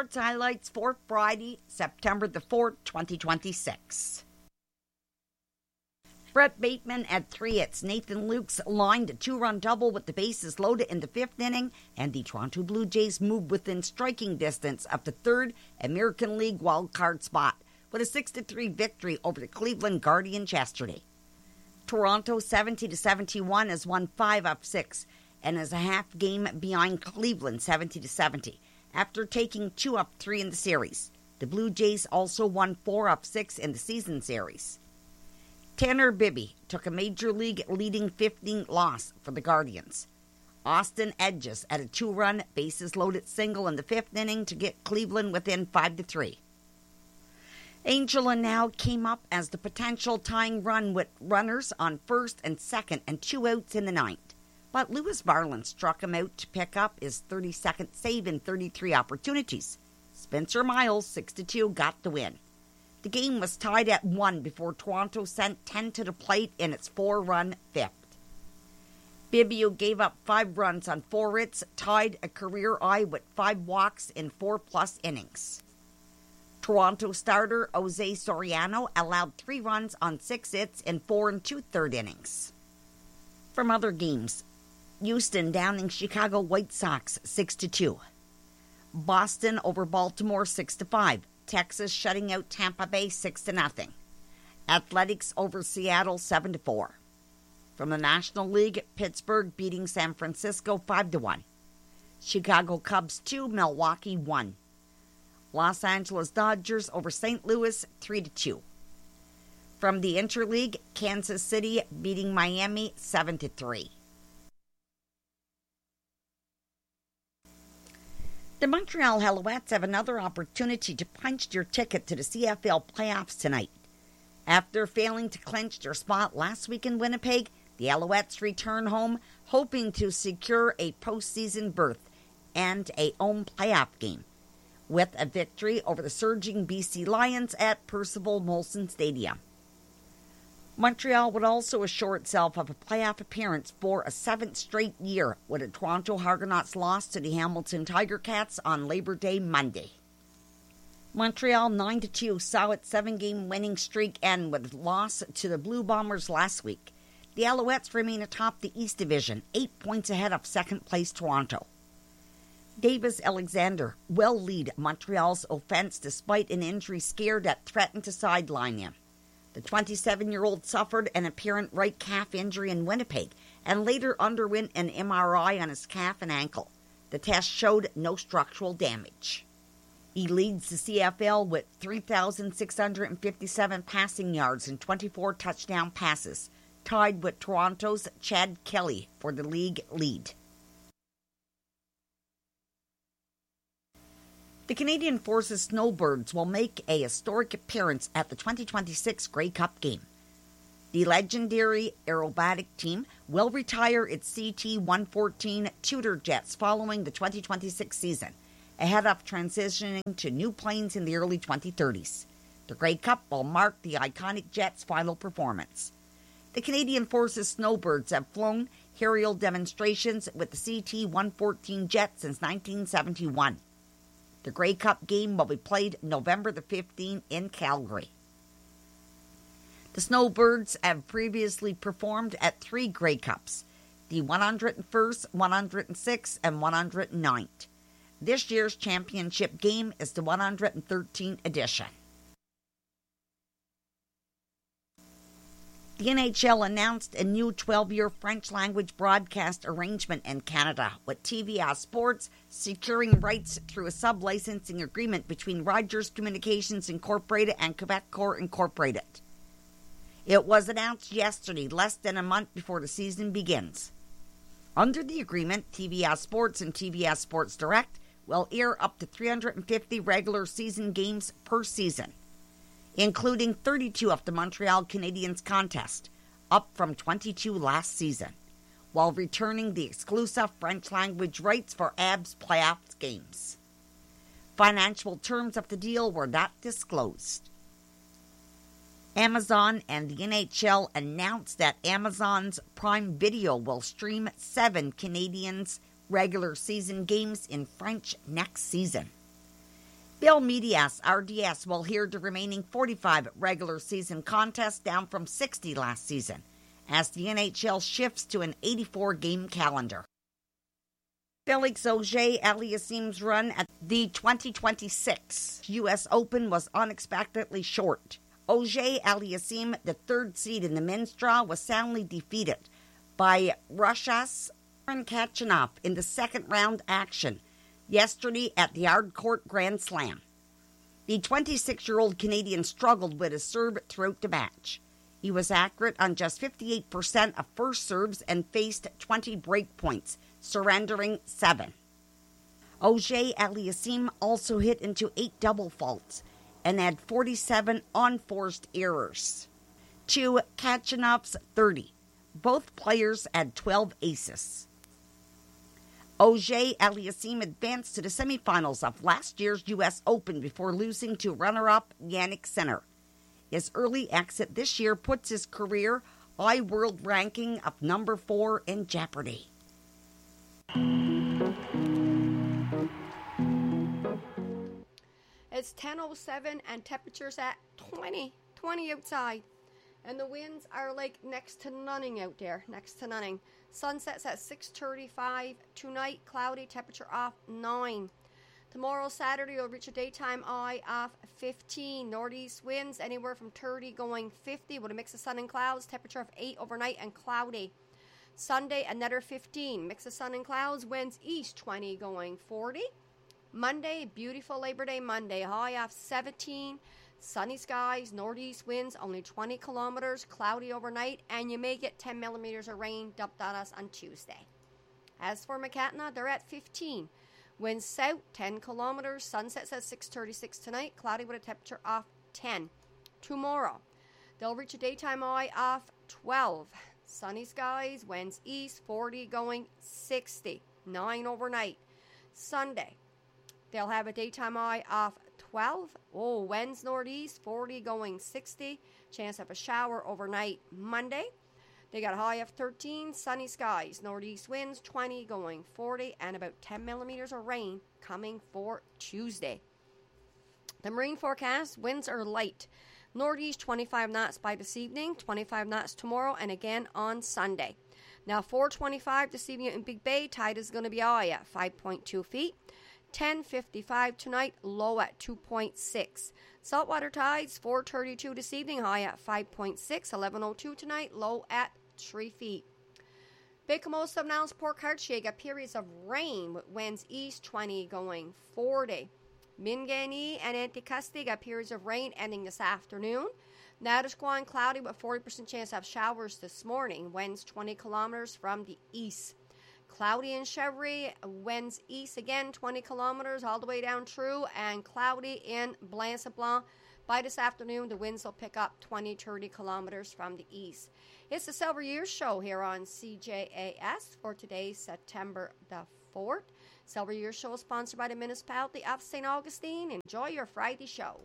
sports highlights for Friday, September the 4th, 2026. Brett Bateman at 3 hits. Nathan Lukes lined a 2-run double with the bases loaded in the 5th inning, and the Toronto Blue Jays moved within striking distance of the 3rd American League wildcard spot with a 6-3 victory over the Cleveland Guardians yesterday. Toronto 70-71 has won 5 of 6 and is a half game behind Cleveland 70-70 after taking 2 of 3 in the series. The Blue Jays also won 4 of 6 in the season series. Tanner Bibby took a Major League leading 15 loss for the Guardians. Austin Edges at a 2-run bases loaded single in the 5th inning to get Cleveland within 5-3. Angel and Now came up as the potential tying run with runners on first and second and 2 outs in the 9th. But Lewis Varland struck him out to pick up his 32nd save in 33 opportunities. Spencer Miles, 6-2, got the win. The game was tied at 1 before Toronto sent 10 to the plate in its 4-run 5th. Bibbio gave up 5 runs on 4 hits, tied a career high with 5 walks in 4+ innings. Toronto starter Jose Soriano allowed 3 runs on 6 hits in 4 2/3 innings. From other games, Houston downing Chicago White Sox 6-2. Boston over Baltimore 6-5. Texas shutting out Tampa Bay 6-0. Athletics over Seattle 7-4. From the National League, Pittsburgh beating San Francisco 5-1. Chicago Cubs 2, Milwaukee 1. Los Angeles Dodgers over St. Louis 3-2. From the Interleague, Kansas City beating Miami 7-3. The Montreal Alouettes have another opportunity to punch their ticket to the CFL playoffs tonight. After failing to clinch their spot last week in Winnipeg, the Alouettes return home hoping to secure a postseason berth and a home playoff game with a victory over the surging BC Lions at Percival Molson Stadium. Montreal would also assure itself of a playoff appearance for a 7th straight year with a Toronto Argonauts loss to the Hamilton Tiger Cats on Labor Day Monday. Montreal 9-2 saw its 7-game winning streak end with a loss to the Blue Bombers last week. The Alouettes remain atop the East Division, 8 points ahead of second-place Toronto. Davis Alexander will lead Montreal's offense despite an injury scare that threatened to sideline him. The 27-year-old suffered an apparent right calf injury in Winnipeg and later underwent an MRI on his calf and ankle. The test showed no structural damage. He leads the CFL with 3,657 passing yards and 24 touchdown passes, tied with Toronto's Chad Kelly for the league lead. The Canadian Forces Snowbirds will make a historic appearance at the 2026 Grey Cup game. The legendary aerobatic team will retire its CT-114 Tudor jets following the 2026 season, ahead of transitioning to new planes in the early 2030s. The Grey Cup will mark the iconic jet's final performance. The Canadian Forces Snowbirds have flown aerial demonstrations with the CT-114 jet since 1971. The Grey Cup game will be played November the 15th in Calgary. The Snowbirds have previously performed at 3 Grey Cups, the 101st, 106th, and 109th. This year's championship game is the 113th edition. The NHL announced a new 12-year French-language broadcast arrangement in Canada, with TVA Sports securing rights through a sub-licensing agreement between Rogers Communications Incorporated and Quebecor Incorporated. It was announced yesterday, less than a month before the season begins. Under the agreement, TVA Sports and TVA Sports Direct will air up to 350 regular season games per season, including 32 of the Montreal Canadiens contest, up from 22 last season, while returning the exclusive French-language rights for Habs playoff games. Financial terms of the deal were not disclosed. Amazon and the NHL announced that Amazon's Prime Video will stream 7 Canadiens regular season games in French next season. Bill Medias, RDS, will hear the remaining 45 regular season contests down from 60 last season as the NHL shifts to an 84-game calendar. Felix Auger-Aliassime's run at the 2026 U.S. Open was unexpectedly short. Auger-Aliassime, the third seed in the men's draw, was soundly defeated by Russia's Kachanov in the second round action yesterday at the Ardcourt Grand Slam. The 26-year-old Canadian struggled with his serve throughout the match. He was accurate on just 58% of first serves and faced 20 break points, surrendering 7. Auger-Aliassime also hit into 8 double faults and had 47 unforced errors to Kachanov's 30. Both players had 12 aces. Auger-Aliassime advanced to the semifinals of last year's U.S. Open before losing to runner-up Jannik Sinner. His early exit this year puts his career world ranking of number 4 in jeopardy. It's 10:07 and temperatures at 20 outside. And the winds are like next to nothing out there, next to nothing. Sunsets at 6:35. Tonight, cloudy, temperature off 9. Tomorrow, Saturday, you'll reach a daytime high of 15. Northeast winds anywhere from 30 going 50 with a mix of sun and clouds. Temperature of 8 overnight and cloudy. Sunday, another 15. Mix of sun and clouds. Winds east 20 going 40. Monday, beautiful Labor Day Monday. High of 17. Sunny skies, northeast winds, only 20 kilometers, cloudy overnight, and you may get 10 millimeters of rain dumped on us on Tuesday. As for Mackinac, they're at 15. Winds south, 10 kilometers, sunsets at 6:36 tonight, cloudy with a temperature of 10. Tomorrow, they'll reach a daytime high of 12. Sunny skies, winds east, 40 going 60. 9 overnight. Sunday, they'll have a daytime high of 12. Winds northeast, 40 going 60. Chance of a shower overnight. Monday, they got a high of 13. Sunny skies, northeast winds, 20 going 40. And about 10 millimeters of rain coming for Tuesday. The marine forecast, winds are light. Northeast 25 knots by this evening, 25 knots tomorrow, and again on Sunday. Now 4:25 this evening in Big Bay, tide is going to be high at 5.2 feet. 10:55 tonight, low at 2.6. Saltwater tides, 4:32 this evening, high at 5.6. 11:02 tonight, low at 3 feet. Baie-Comeau 7 ounce Port Cartier got periods of rain with winds east 20 going 40. Minganee and Anticosti got periods of rain ending this afternoon. Natasquan cloudy with 40% chance of showers this morning. Winds 20 kilometers from the east. Cloudy in Chevry, winds east again 20 kilometers all the way down through, and cloudy in Blanc-Sablon. By this afternoon, the winds will pick up 20-30 kilometers from the east. It's the Silver Years Show here on CJAS for today, September the 4th. Silver Years Show is sponsored by the Municipality of St. Augustine. Enjoy your Friday show.